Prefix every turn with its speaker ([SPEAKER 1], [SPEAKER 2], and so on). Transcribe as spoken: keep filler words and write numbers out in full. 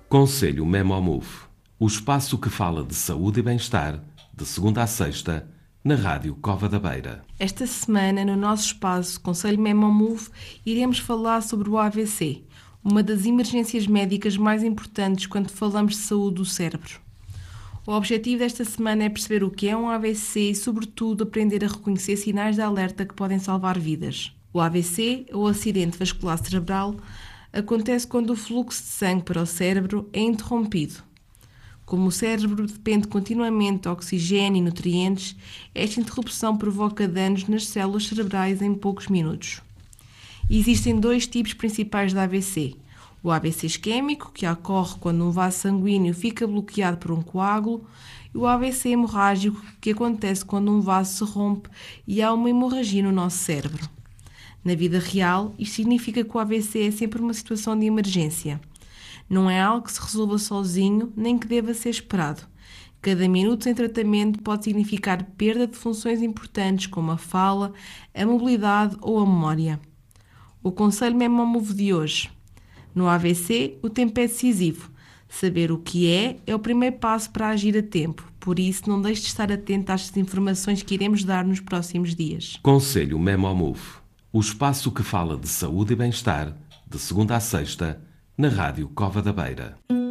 [SPEAKER 1] Conselho Memomove, o espaço que fala de saúde e bem-estar, de segunda a sexta, na Rádio Cova da Beira.
[SPEAKER 2] Esta semana, no nosso espaço Conselho Memomove, iremos falar sobre o A V C, uma das emergências médicas mais importantes quando falamos de saúde do cérebro. O objetivo desta semana é perceber o que é um A V C e, sobretudo, aprender a reconhecer sinais de alerta que podem salvar vidas. O A V C, ou acidente vascular cerebral, acontece quando o fluxo de sangue para o cérebro é interrompido. Como o cérebro depende continuamente de oxigênio e nutrientes, esta interrupção provoca danos nas células cerebrais em poucos minutos. Existem dois tipos principais de A V C. O A V C isquémico, que ocorre quando um vaso sanguíneo fica bloqueado por um coágulo, e o A V C hemorrágico, que acontece quando um vaso se rompe e há uma hemorragia no nosso cérebro. Na vida real, isto significa que o A V C é sempre uma situação de emergência. Não é algo que se resolva sozinho, nem que deva ser esperado. Cada minuto sem tratamento pode significar perda de funções importantes como a fala, a mobilidade ou a memória. O Conselho Memomove de hoje. No A V C, o tempo é decisivo. Saber o que é é o primeiro passo para agir a tempo. Por isso, não deixe de estar atento às informações que iremos dar nos próximos dias.
[SPEAKER 1] Conselho Memomove, o espaço que fala de saúde e bem-estar, de segunda a sexta, na Rádio Cova da Beira.